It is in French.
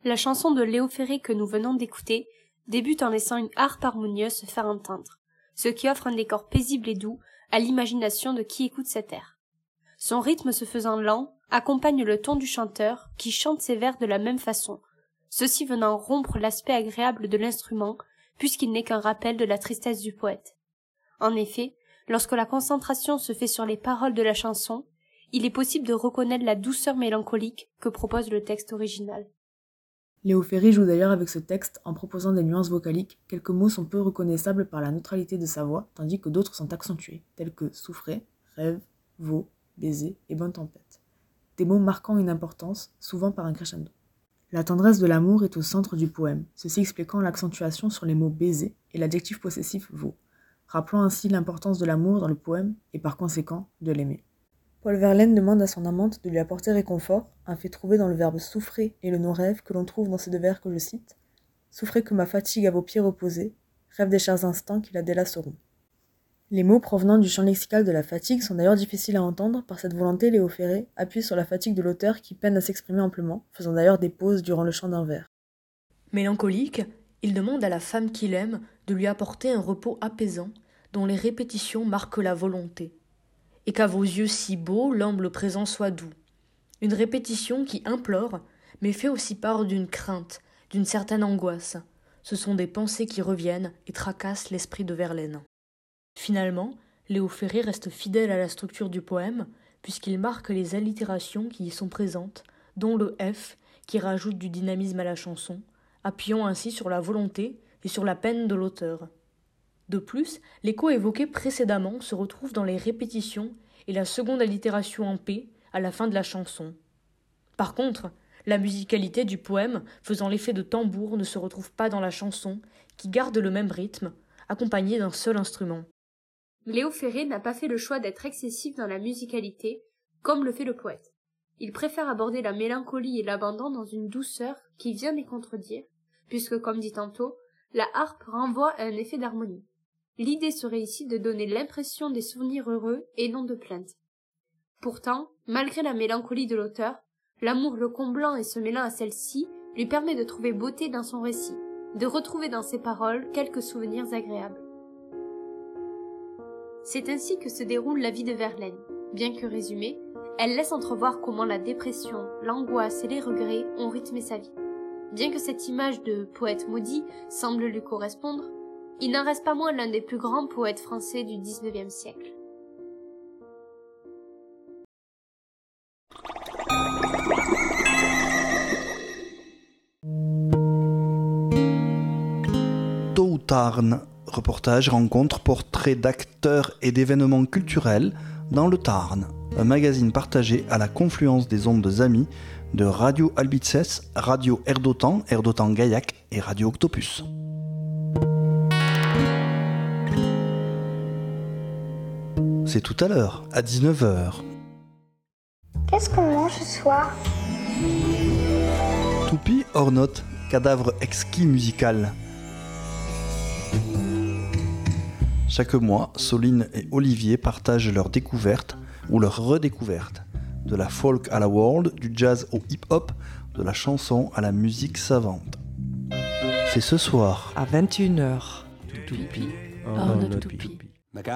La chanson de Léo Ferré que nous venons d'écouter débute en laissant une harpe harmonieuse se faire entendre, ce qui offre un décor paisible et doux à l'imagination de qui écoute cet air. Son rythme se faisant lent accompagne le ton du chanteur qui chante ses vers de la même façon, ceci venant rompre l'aspect agréable de l'instrument puisqu'il n'est qu'un rappel de la tristesse du poète. En effet, lorsque la concentration se fait sur les paroles de la chanson, il est possible de reconnaître la douceur mélancolique que propose le texte original. Léo Ferré joue d'ailleurs avec ce texte en proposant des nuances vocaliques. Quelques mots sont peu reconnaissables par la neutralité de sa voix, tandis que d'autres sont accentués, tels que souffrer, rêve, veau, baiser et bonne tempête. Des mots marquant une importance, souvent par un crescendo. La tendresse de l'amour est au centre du poème, ceci expliquant l'accentuation sur les mots baiser et l'adjectif possessif veau, rappelant ainsi l'importance de l'amour dans le poème et par conséquent de l'aimer. Paul Verlaine demande à son amante de lui apporter réconfort, un fait trouvé dans le verbe souffrer et le non-rêve que l'on trouve dans ces deux vers que je cite. Souffrez que ma fatigue à vos pieds reposés, rêve des chers instants qui la délaceront. Les mots provenant du champ lexical de la fatigue sont d'ailleurs difficiles à entendre, par cette volonté Léo Ferré appuie sur la fatigue de l'auteur qui peine à s'exprimer amplement, faisant d'ailleurs des pauses durant le chant d'un vers. Mélancolique, il demande à la femme qu'il aime de lui apporter un repos apaisant, dont les répétitions marquent la volonté. Et qu'à vos yeux si beaux, l'humble présent soit doux. Une répétition qui implore, mais fait aussi part d'une crainte, d'une certaine angoisse. Ce sont des pensées qui reviennent et tracassent l'esprit de Verlaine. Finalement, Léo Ferré reste fidèle à la structure du poème, puisqu'il marque les allitérations qui y sont présentes, dont le F, qui rajoute du dynamisme à la chanson, appuyant ainsi sur la volonté et sur la peine de l'auteur. De plus, l'écho évoqué précédemment se retrouve dans les répétitions et la seconde allitération en P à la fin de la chanson. Par contre, la musicalité du poème faisant l'effet de tambour ne se retrouve pas dans la chanson, qui garde le même rythme, accompagnée d'un seul instrument. Léo Ferré n'a pas fait le choix d'être excessif dans la musicalité, comme le fait le poète. Il préfère aborder la mélancolie et l'abandon dans une douceur qui vient les contredire, puisque, comme dit tantôt, la harpe renvoie à un effet d'harmonie. L'idée serait ici de donner l'impression des souvenirs heureux et non de plainte. Pourtant, malgré la mélancolie de l'auteur, l'amour le comblant et se mêlant à celle-ci lui permet de trouver beauté dans son récit, de retrouver dans ses paroles quelques souvenirs agréables. C'est ainsi que se déroule la vie de Verlaine. Bien que résumée, elle laisse entrevoir comment la dépression, l'angoisse et les regrets ont rythmé sa vie. Bien que cette image de poète maudit semble lui correspondre, il n'en reste pas moins l'un des plus grands poètes français du XIXe siècle. Tôt ou Tarn, reportage, rencontre, portrait d'acteurs et d'événements culturels dans le Tarn. Un magazine partagé à la confluence des ondes amies de Radio Albitzès, Radio Erdotan, Erdotan Gaillac et Radio Octopus. C'est tout à l'heure, à 19h. Qu'est-ce qu'on mange ce soir? Toupie or not, cadavre exquis musical. Chaque mois, Soline et Olivier partagent leurs découvertes ou leurs redécouvertes. De la folk à la world, du jazz au hip-hop, de la chanson à la musique savante. C'est ce soir, à 21h. Toupie or not Toupie.